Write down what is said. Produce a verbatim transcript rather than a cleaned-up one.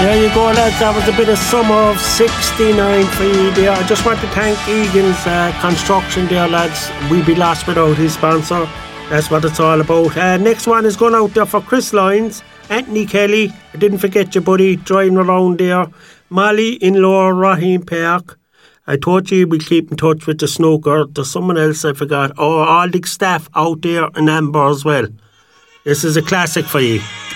There you go, lads. That was a bit of summer of sixty-nine for you there. I just want to thank Egan's uh, Construction there, lads. We'd be lost without his sponsor. That's what it's all about. Uh, next one is going out there for Chris Lyons, Anthony Kelly. I didn't forget your buddy driving around there. Molly in Lower Rahim Park. I told you we'd keep in touch with the snooker. There's someone else I forgot. Oh, all the staff out there in Amber as well. This is a classic for you.